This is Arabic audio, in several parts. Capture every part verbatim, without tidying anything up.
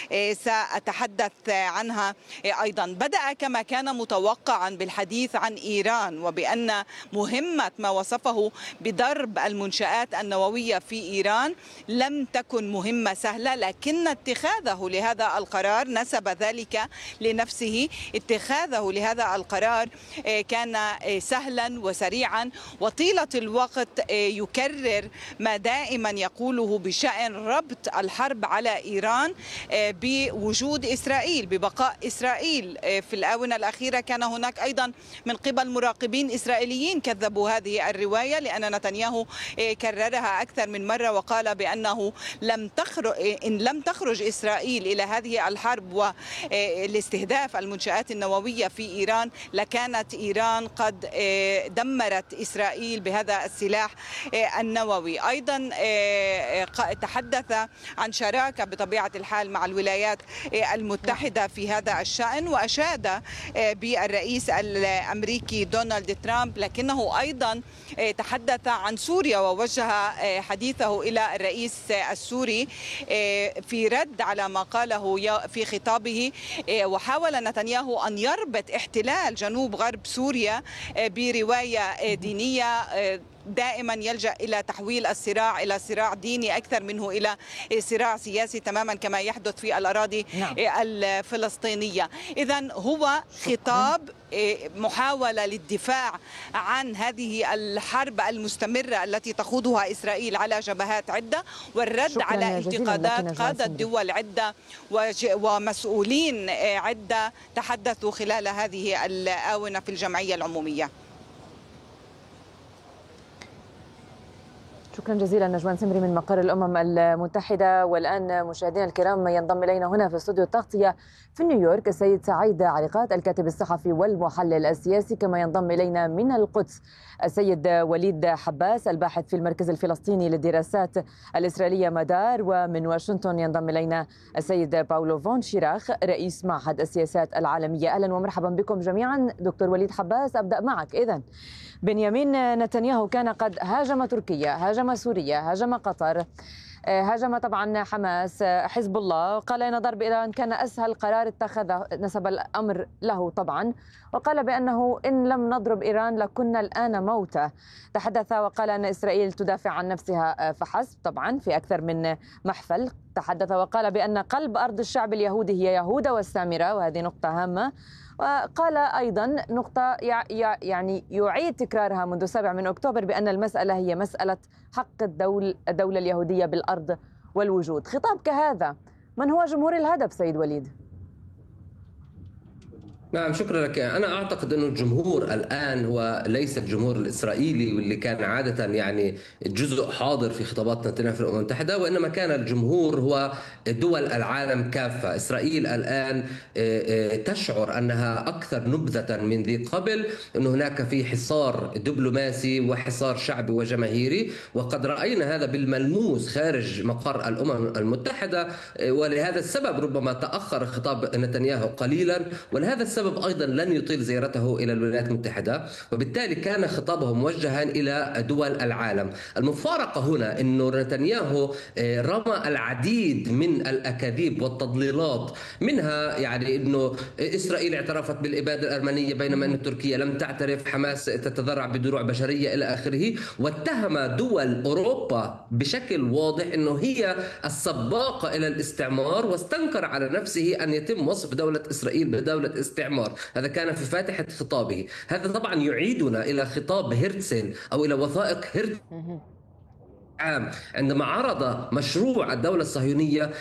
سأتحدث عنها أيضا. بدأ كما كان متوقعا بالحديث عن إيران، وبأن مهمة ما وصفه بضرب المنشآت النووية في إيران لم تكن مهمة سهلة، لكن اتخاذه لهذا القرار نسب ذلك لنفسه. اتخاذه لهذا القرار كان سهلا وسريعا، وطيلة الوقت يكرر ما دائما يقوله بشأن ربط الحرب على إيران بوجود إسرائيل، ببقاء إسرائيل. في الآونة الأخيرة كان هناك أيضا من قبل مراقبين إسرائيليين كذبوا هذه الرواية، لأن نتنياهو كررها أكثر من مرة وقال بأنه لم تخرج إن لم تخرج إسرائيل إلى هذه الحرب والاستهداف المنشآت النووية في إيران لكانت إيران قد دمرت إسرائيل بهذا السلاح النووي. أيضا تحدث عن شراكة بطبيعة الحال مع الولايات المتحدة في هذا الشأن، وأشاد بالرئيس الأمريكي دونالد ترامب، لكنه أيضا تحدث عن سوريا ووجه حديثه إلى الرئيس السوري في رد على ما قاله في خطابه. وحاول نتنياهو أن يربط احتلال جنوب غرب سوريا برواية دينية، دائما يلجأ إلى تحويل الصراع إلى صراع ديني أكثر منه إلى صراع سياسي، تماما كما يحدث في الأراضي نعم. الفلسطينية. إذن هو خطاب محاولة للدفاع عن هذه الحرب المستمرة التي تخوضها إسرائيل على جبهات عدة، والرد على انتقادات قادة دول عدة ومسؤولين عدة تحدثوا خلال هذه الآونة في الجمعية العمومية. شكرا جزيلا نجوان سمري من مقر الأمم المتحدة. والآن مشاهدينا الكرام ينضم إلينا هنا في استوديو التغطية في نيويورك السيد سعيد عريقات الكاتب الصحفي والمحلل السياسي، كما ينضم إلينا من القدس السيد وليد حباس الباحث في المركز الفلسطيني للدراسات الإسرائيلية مدار، ومن واشنطن ينضم إلينا السيد باولو فون شيراخ رئيس معهد السياسات العالمية. أهلا ومرحبا بكم جميعا. دكتور وليد حباس، أبدأ معك. إذن بنيامين نتنياهو كان قد هاجم تركيا، هاجم سوريا، هاجم قطر، هاجم طبعا حماس، حزب الله، قال إن ضرب إيران كان أسهل قرار اتخذه، نسب الأمر له طبعا، وقال بأنه إن لم نضرب إيران لكنا الآن موتى. تحدث وقال أن إسرائيل تدافع عن نفسها فحسب، طبعا في أكثر من محفل. تحدث وقال بأن قلب أرض الشعب اليهودي هي يهوذا والسامرة، وهذه نقطة هامة. وقال أيضا نقطة يعني يعيد تكرارها منذ سبعة من أكتوبر بأن المسألة هي مسألة حق الدول الدولة اليهودية بالأرض والوجود. خطاب كهذا من هو جمهور الهدف سيد وليد؟ نعم، شكرا لك. أنا أعتقد أن الجمهور الآن هو ليس الجمهور الإسرائيلي واللي كان عادة يعني جزء حاضر في خطابات نتنياهو في الأمم المتحدة، وإنما كان الجمهور هو دول العالم كافة. إسرائيل الآن تشعر أنها أكثر نبذة من ذي قبل، أن هناك في حصار دبلوماسي وحصار شعبي وجماهيري، وقد رأينا هذا بالملموس خارج مقر الأمم المتحدة. ولهذا السبب ربما تأخر خطاب نتنياهو قليلا، ولهذا السبب السبب أيضا لن يطيل زيارته إلى الولايات المتحدة، وبالتالي كان خطابه موجها إلى دول العالم. المفارقة هنا أنه نتنياهو رمى العديد من الأكاذيب والتضليلات، منها يعني أنه إسرائيل اعترفت بالإبادة الأرمنية بينما أن تركيا لم تعترف، حماس تتذرع بدروع بشرية إلى آخره، واتهم دول أوروبا بشكل واضح أنه هي السباقة إلى الاستعمار، واستنكر على نفسه أن يتم وصف دولة إسرائيل بدولة استعمار. هذا كان في فاتحة خطابه. هذا طبعا يعيدنا إلى خطاب هرتزل أو إلى وثائق هرتزل عام عندما عرض مشروع الدولة الصهيونية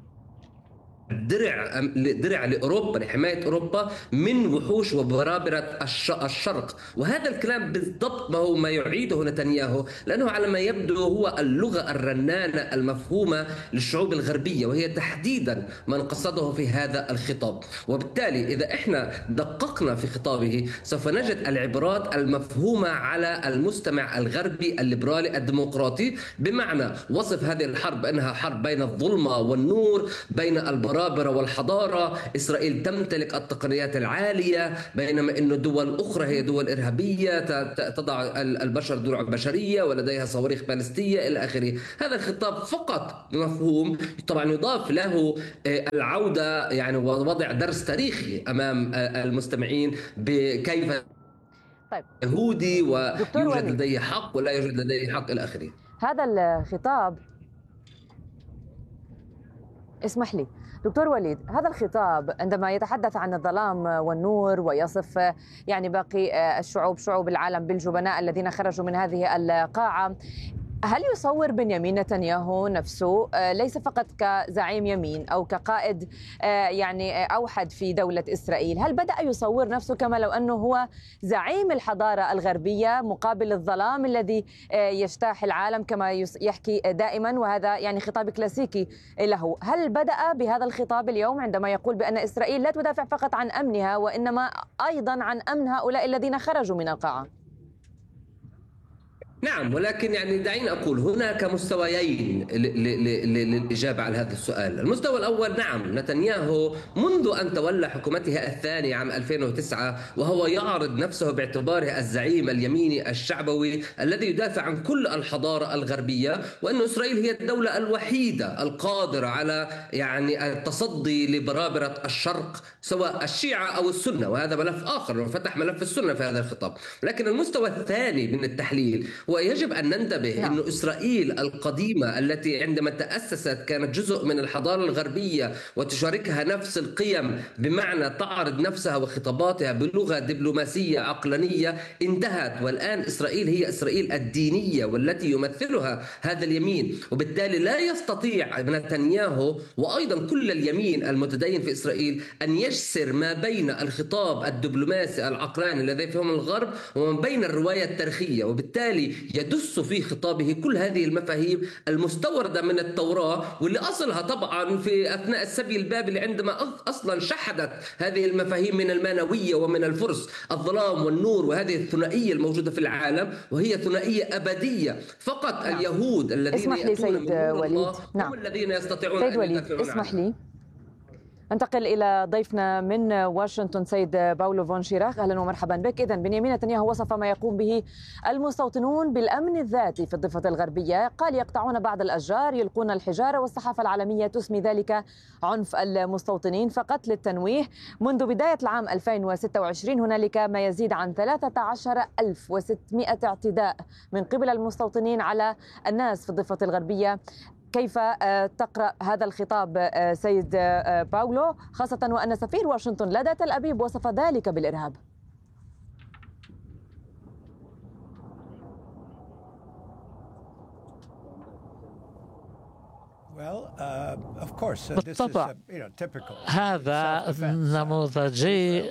درع درع لأوروبا، لحماية أوروبا من وحوش وبرابرة الشرق. وهذا الكلام بالضبط ما هو ما يعيده نتنياهو، لأنه على ما يبدو هو اللغة الرنانة المفهومة للشعوب الغربية، وهي تحديدا من قصده في هذا الخطاب. وبالتالي إذا إحنا دققنا في خطابه سوف نجد العبارات المفهومة على المستمع الغربي الليبرالي الديمقراطي، بمعنى وصف هذه الحرب أنها حرب بين الظلمة والنور، بين البراءة البرابرة والحضارة، إسرائيل تمتلك التقنيات العالية، بينما أن دول أخرى هي دول إرهابية تضع البشر دروع بشرية ولديها صواريخ باليستية إلى آخره. هذا الخطاب فقط مفهوم، طبعا يضاف له العودة يعني ووضع درس تاريخي أمام المستمعين بكيف طيب يهودي ويوجد لديه حق ولا يوجد لديه حق إلى آخره. هذا الخطاب، اسمح لي دكتور وليد، هذا الخطاب عندما يتحدث عن الظلام والنور ويصف يعني باقي الشعوب شعوب العالم بالجبناء الذين خرجوا من هذه القاعة، هل يصور بنيامين نتنياهو نفسه ليس فقط كزعيم يمين أو كقائد يعني أوحد في دولة إسرائيل، هل بدأ يصور نفسه كما لو أنه هو زعيم الحضارة الغربية مقابل الظلام الذي يجتاح العالم كما يحكي دائما، وهذا يعني خطاب كلاسيكي له؟ هل بدأ بهذا الخطاب اليوم عندما يقول بأن إسرائيل لا تدافع فقط عن أمنها وإنما أيضا عن أمن هؤلاء الذين خرجوا من القاعة؟ نعم، ولكن يعني دعيني أقول هناك مستويين للإجابة على هذا السؤال. المستوى الأول، نعم، نتنياهو منذ أن تولى حكومته الثانية عام ألفين وتسعة وهو يعرض نفسه باعتباره الزعيم اليميني الشعبوي الذي يدافع عن كل الحضارة الغربية، وأن إسرائيل هي الدولة الوحيدة القادرة على يعني التصدي لبرابرة الشرق سواء الشيعة أو السنة، وهذا ملف آخر وفتح ملف السنة في هذا الخطاب. لكن المستوى الثاني من التحليل ويجب أن ننتبه نعم. أن إسرائيل القديمة التي عندما تأسست كانت جزء من الحضارة الغربية وتشاركها نفس القيم، بمعنى تعرض نفسها وخطاباتها بلغة دبلوماسية عقلانية، انتهت. والآن إسرائيل هي إسرائيل الدينية والتي يمثلها هذا اليمين، وبالتالي لا يستطيع نتنياهو وأيضا كل اليمين المتدين في إسرائيل أن يجسر ما بين الخطاب الدبلوماسي العقلاني الذي فهم الغرب وما بين الرواية التاريخية، وبالتالي يدس في خطابه كل هذه المفاهيم المستوردة من التوراة، واللي أصلها طبعا في أثناء السبي البابلي عندما أصلا شحدت هذه المفاهيم من المانوية ومن الفرس، الظلام والنور، وهذه الثنائية الموجودة في العالم وهي ثنائية أبدية. فقط نعم. اليهود الذين يأتون من نور الله نعم. هم الذين يستطيعون سيد أن يدافعون عنه. اسمح لي انتقل إلى ضيفنا من واشنطن سيد باولو فون شيراخ. أهلا ومرحبا بك. إذن بنيامين نتنياهو وصف ما يقوم به المستوطنون بالأمن الذاتي في الضفة الغربية، قال يقطعون بعض الأشجار، يلقون الحجارة، والصحافة العالمية تسمي ذلك عنف المستوطنين. فقط للتنويه، منذ بداية العام ألفين وستة وعشرين هنالك ما يزيد عن ثلاثة عشر ألف وستمائة اعتداء من قبل المستوطنين على الناس في الضفة الغربية. كيف تقرأ هذا الخطاب سيد باولو، خاصة وأن سفير واشنطن لدى تل أبيب وصف ذلك بالإرهاب؟ بالطبع هذا نموذجي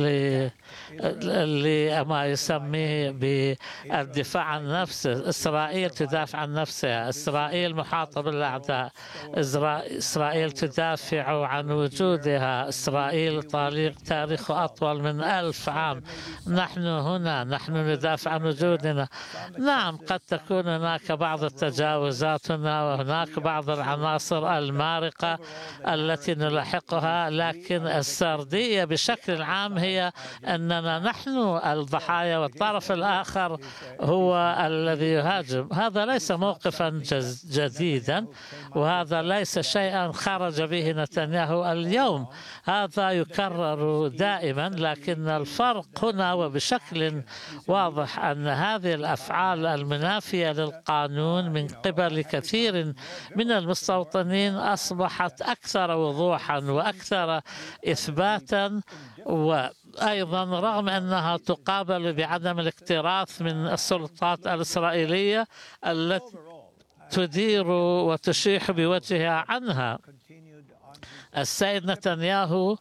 لما يسميه بالدفاع عن نفسه. إسرائيل تدافع عن نفسها، إسرائيل محاطة بالأعداء، إسرائيل تدافع عن وجودها، إسرائيل تاريخ أطول من ألف عام. نحن هنا، نحن ندافع عن وجودنا. نعم، قد تكون هناك بعض التجاوزات هنا وهناك بعض العناصر المارقة التي نلاحقها، لكن السردية بشكل عام هي أننا نحن الضحايا والطرف الآخر هو الذي يهاجم. هذا ليس موقفا جديدا، وهذا ليس شيئا خرج به نتنياهو اليوم، هذا يكرر دائما. لكن الفرق هنا وبشكل واضح أن هذه الأفعال المنافية للقانون من قبل كثير من المستوطنين أصبحت أكثر وضوحا وأكثر إثباتا، وأيضا رغم أنها تقابل بعدم الاكتراث من السلطات الإسرائيلية التي تدير وتشيح بوجهها عنها. السيد نتنياهو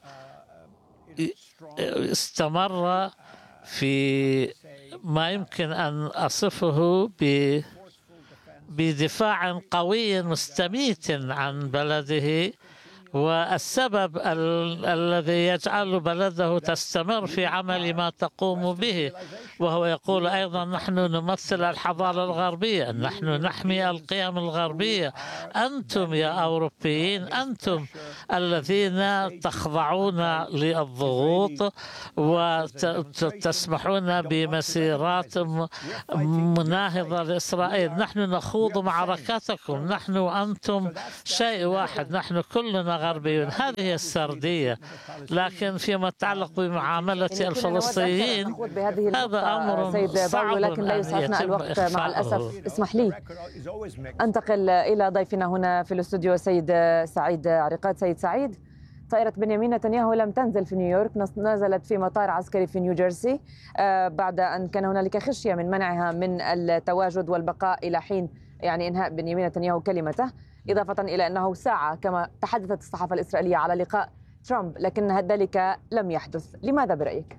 استمر في ما يمكن أن أصفه ب بدفاع قوي مستميت عن بلده، والسبب ال الذي يجعل بلده تستمر في عمل ما تقوم به، وهو يقول أيضا نحن نمثل الحضارة الغربية، نحن نحمي القيم الغربية، أنتم يا أوروبيين أنتم الذين تخضعون للضغوط وتسمحون بمسيرات مناهضة لإسرائيل. نحن نخوض معركتكم، نحن وأنتم شيء واحد، نحن كلنا غربيون. هذه هي السردية. لكن فيما يتعلق بمعاملة الفلسطينيين هذا أمر صعب، ولكن لا يسعفنا الوقت مع الأسف. اسمح لي أنتقل إلى ضيفنا هنا في الاستوديو سيد سعيد عريقات. سيد سعيد، طائرة بنيامين نتنياهو لم تنزل في نيويورك، نزلت في مطار عسكري في نيوجيرسي بعد أن كان هنالك خشية من منعها من التواجد والبقاء إلى حين يعني إنهاء بنيامين نتنياهو كلمته، إضافة إلى أنه ساعة كما تحدثت الصحافة الإسرائيلية على لقاء ترامب، لكن ذلك لم يحدث. لماذا برأيك؟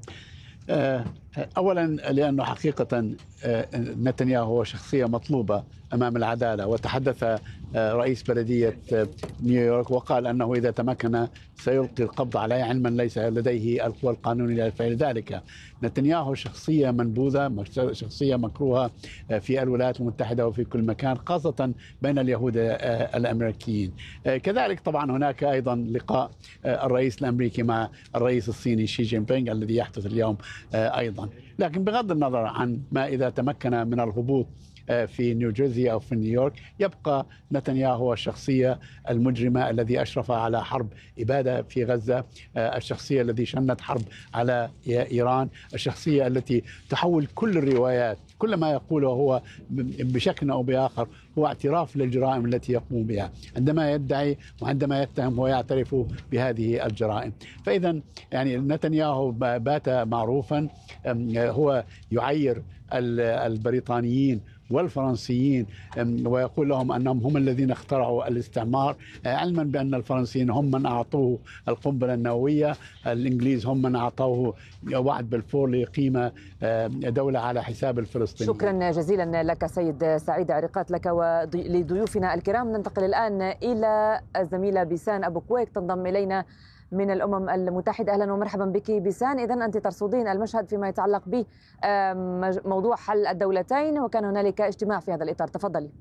أولا لأنه حقيقة نتنياهو هو شخصية مطلوبة أمام العدالة، وتحدث رئيس بلدية نيويورك وقال أنه إذا تمكن سيلقي القبض عليه، علما ليس لديه القوى القانونية لفعل ذلك. نتنياهو شخصية منبوذة، شخصية مكروهة في الولايات المتحدة وفي كل مكان، خاصة بين اليهود الأمريكيين. كذلك طبعا هناك أيضا لقاء الرئيس الأمريكي مع الرئيس الصيني شي جين بينغ الذي يحدث اليوم أيضا. لكن بغض النظر عن ما إذا تمكن من الهبوط في نيوجيرسي أو في نيويورك، يبقى نتنياهو الشخصية المجرمة الذي أشرف على حرب إبادة في غزة، الشخصية الذي شنت حرب على إيران، الشخصية التي تحول كل الروايات، كل ما يقوله هو بشكل أو بآخر هو اعتراف للجرائم التي يقوم بها. عندما يدعي وعندما يتهم هو يعترف بهذه الجرائم. فإذا يعني نتنياهو بات معروفا، هو يعير البريطانيين والفرنسيين ويقول لهم أنهم هم الذين اخترعوا الاستعمار، علما بأن الفرنسيين هم من أعطوه القنبلة النووية، الإنجليز هم من أعطوه وعد بلفور ليقيم دولة على حساب الفلسطينيين. شكرا جزيلا لك سيد سعيد عريقات، لك ولضيوفنا الكرام. ننتقل الآن إلى الزميلة بيسان أبو كويك تنضم إلينا من الأمم المتحدة. أهلا ومرحبا بك بيسان. إذن أنت ترصدين المشهد فيما يتعلق بموضوع حل الدولتين، وكان هنالك اجتماع في هذا الإطار، تفضلي.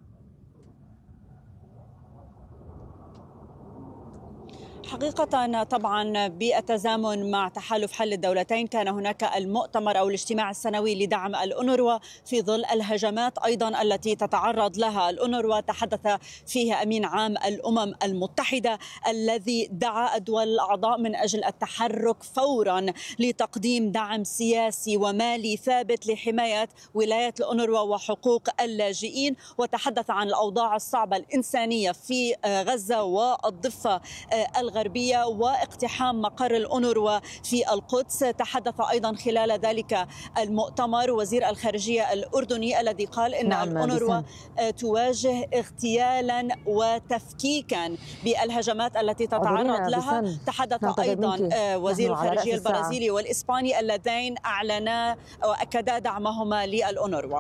حقيقة طبعا بالتزامن مع تحالف حل الدولتين كان هناك المؤتمر أو الاجتماع السنوي لدعم الأونروا في ظل الهجمات أيضا التي تتعرض لها الأونروا. تحدث فيها أمين عام الأمم المتحدة الذي دعا الدول الأعضاء من أجل التحرك فورا لتقديم دعم سياسي ومالي ثابت لحماية ولاية الأونروا وحقوق اللاجئين، وتحدث عن الأوضاع الصعبة الإنسانية في غزة والضفة الغربية واقتحام مقر الأونروا في القدس. تحدث أيضا خلال ذلك المؤتمر وزير الخارجية الأردني الذي قال إن نعم الأونروا تواجه اغتيالا وتفكيكا بالهجمات التي تتعرض لها. تحدث أيضا وزير الخارجية البرازيلي والإسباني اللذين أعلنا وأكدا دعمهما للأونروا.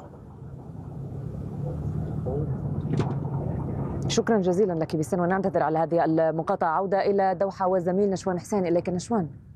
شكرا جزيلا لك بيسان، ونعتذر على هذه المقاطعة. عودة إلى دوحة وزميل نشوان حسين. إليك نشوان.